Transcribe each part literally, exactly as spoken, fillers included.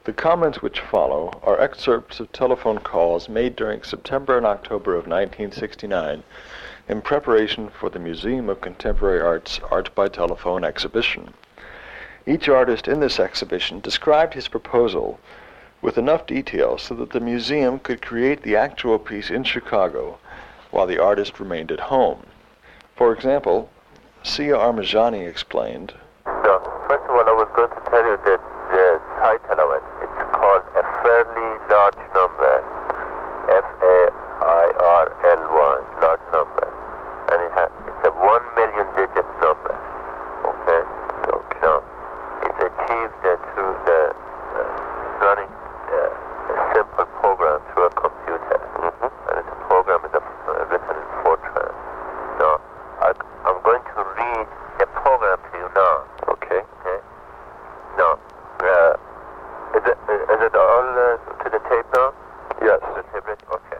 The comments which follow are excerpts of telephone calls made during September and October of nineteen sixty-nine in preparation for the Museum of Contemporary Art's Art by Telephone exhibition. Each artist in this exhibition described his proposal with enough detail so that the museum could create the actual piece in Chicago while the artist remained at home. For example, Sia Armajani explained, So, first of all, I was going to tell you that the title of it, it's called A Fairly Large Number, F A I R L Y, large number. And it has, it's a one million digit number, okay? Okay. Now, it's achieved uh, through the uh, running uh, a simple program through a computer. Mm-hmm. And it's a program is a, uh, written in Fortran. Now, I, I'm going to read the program to you now. Okay. Okay. Now, uh, is it is it all uh, to the tape now? Yes. To the tape. Okay.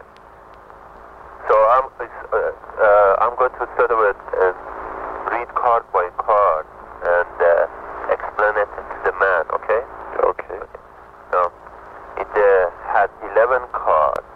So I'm uh, uh, I'm going to sort of uh, read card by card and uh, explain it to the man. Okay. Okay. Now, it uh, had eleven cards,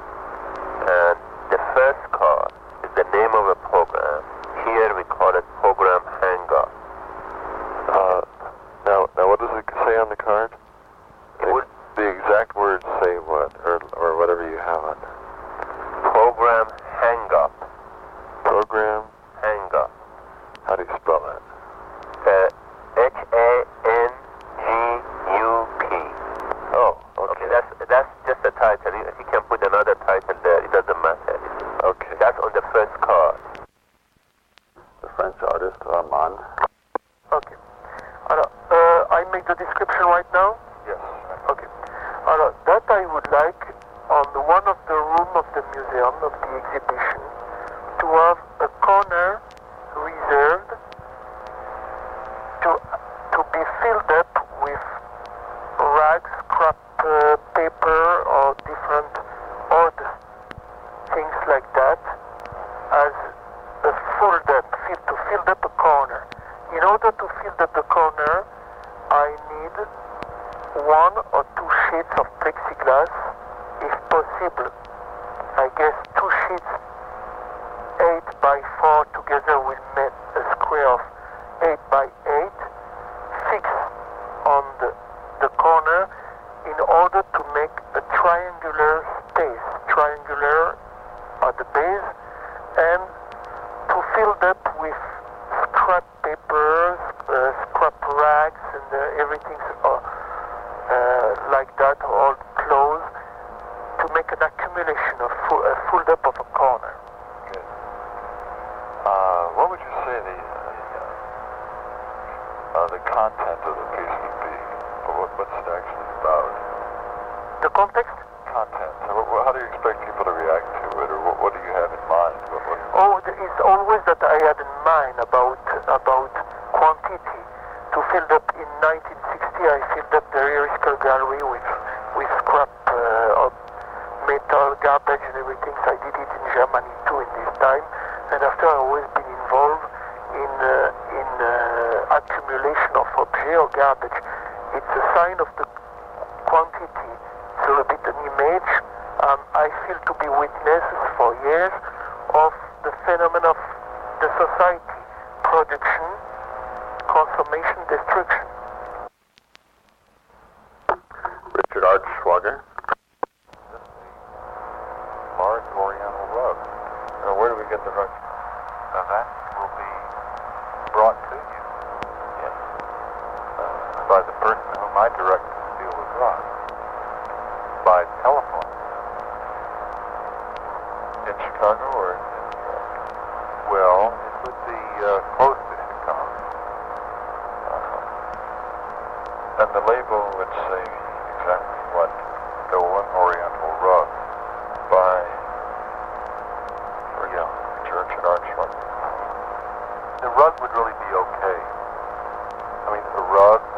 and the first card is the name of a program. Here we call it Program Hang-Up. Uh, now, now, what does it say on the card? It the, would the exact words say what, or or whatever you have on it. Program Hang-Up. Program. Hang-Up. How do you spell that? Uh, H A N G U P. Oh, okay. Okay, that's that's just a title. You, you can put another title there. It doesn't matter. Okay. That's on the first card. The French artist Armand. Okay. Alors, uh, I make the description right now? Yes. Okay. Alors, that I would like on the one of the room of the museum, of the exhibition, to have a corner reserved to to be filled up with rags, scrap uh, paper, or different odd things like that, as a filled up, fill, to fill up a corner. In order to fill up the corner, I need one or two sheets of plexiglass, if possible. I guess two sheets, eight by four together will make a square of eight by eight, fixed on the, the corner in order to make a triangular space, triangular at the base, and to fill up with scrap papers, uh, scrap rags, and uh, everything uh, uh, like that, all clothes, to make an accumulation of full, uh, filled up of a corner. Good. Uh, what would you say the uh, uh, the content of the piece would be? Or what, what's it actually about? The context? Content. So what, how do you expect people to react to it, or what, what do you have in mind? What, what, Oh, it's always that I had in mind about about quantity. To fill up in nineteen sixty, I filled up the Eriscal Gallery with with scrap uh, of metal, garbage, and everything. So I did it in Germany too in this time. And after, I always been involved in uh, in uh, accumulation of objects or garbage. It's a sign of the quantity. So a bit an image. Um, I feel to be witnesses for years of the phenomenon of the society, production, consummation, destruction. Richard Archschwager. Large Oriental rug. Now, where do we get the rug? Now, that will be brought to you. Yes. Uh, by the person whom I direct to steal the rug. By telephone. In Chicago or in New York? Well, it would be uh, close to Chicago. Uh-huh. And the label would say exactly what? Stolen Oriental Rug by yeah, Church and Archway. The rug would really be okay. I mean, a rug